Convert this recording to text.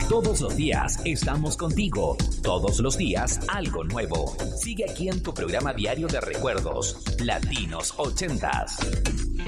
Todos los días estamos contigo. Todos los días algo nuevo. Sigue aquí en tu programa diario de recuerdos, Latinos 80s.